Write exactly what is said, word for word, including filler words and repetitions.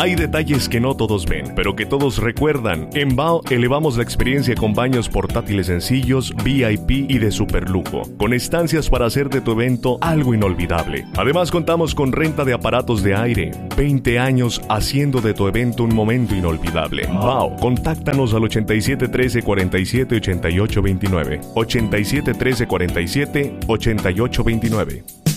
Hay detalles que no todos ven, pero que todos recuerdan. En Bao elevamos la experiencia con baños portátiles sencillos, V I P y de superlujo, con estancias para hacer de tu evento algo inolvidable. Además contamos con renta de aparatos de aire. veinte años haciendo de tu evento un momento inolvidable. Bao, contáctanos al ochenta y siete trece cuarenta y siete ochenta y ocho veintinueve. ochenta y siete trece cuarenta y siete ochenta y ocho veintinueve.